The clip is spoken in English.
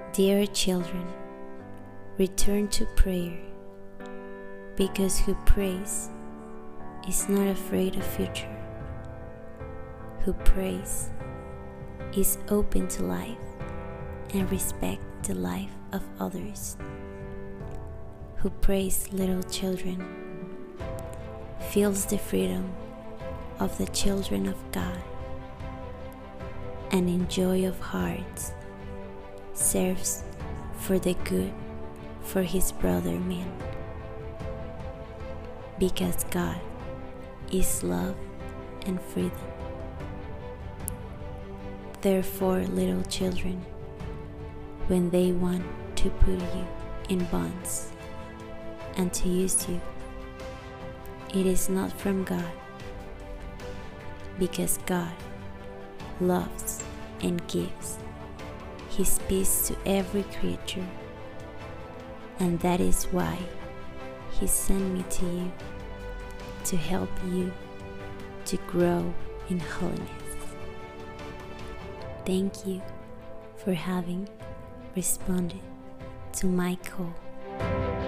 Dear children, return to prayer, because who prays is not afraid of future. Who prays is open to life and respect the life of others. Who prays, little children, feels the freedom of the children of God, and in joy of hearts serves for the good for his brother man, because God is love and freedom. Therefore, little children, when they want to put you in bonds and to use you, it is not from God, because God loves and gives his peace to every creature, and that is why he sent me to you, to help you to grow in holiness. Thank you for having responded to my call.